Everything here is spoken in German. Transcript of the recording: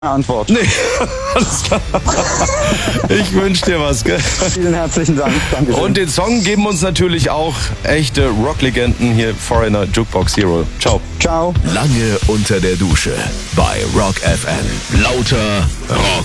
Antwort. Nee, alles klar. Ich wünsche dir was, gell? Vielen herzlichen Dank. Dankeschön. Und den Song geben uns natürlich auch echte Rocklegenden hier, Foreigner, Jukebox Hero. Ciao. Ciao. Lange unter der Dusche bei Rock FM. Lauter Rock.